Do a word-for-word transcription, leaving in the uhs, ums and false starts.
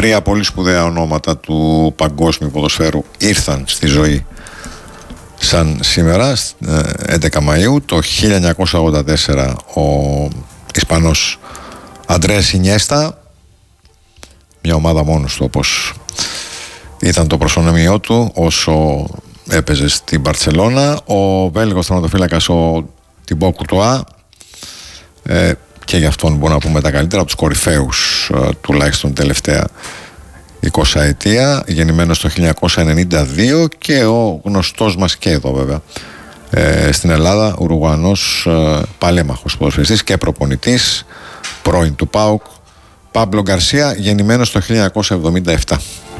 Τρία πολύ σπουδαία ονόματα του παγκόσμιου ποδοσφαίρου ήρθαν στη ζωή σαν σήμερα, έντεκα Μαΐου. Το χίλια εννιακόσια ογδόντα τέσσερα ο Ισπανός Αντρέας Ινιέστα, μια ομάδα μόνος του όπως ήταν το προσωνύμιό του όσο έπαιζε στην Μπαρτσελώνα. Ο Βέλγος τερματοφύλακας ο Τιμπό Κουρτουά, ε, και γι' αυτόν μπορούμε να πούμε τα καλύτερα, από τους κορυφαίους ε, τουλάχιστον τελευταία εικοσαετία, γεννημένος το χίλια εννιακόσια ενενήντα δύο, και ο γνωστός μας και εδώ βέβαια ε, στην Ελλάδα, Ουρουγουανός ε, παλέμαχος ποδοσφαιριστής και προπονητής, πρώην του ΠΑΟΚ, Πάμπλο Γκαρσία, γεννημένος το χίλια εννιακόσια εβδομήντα επτά.